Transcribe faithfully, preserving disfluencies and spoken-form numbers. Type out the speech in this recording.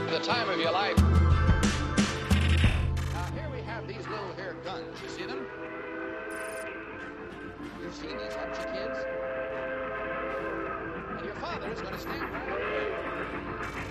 The time of your life. Now here we have these little hair guns. You see them? You've seen these, haven't you, kids? And your father is going to stand right up here.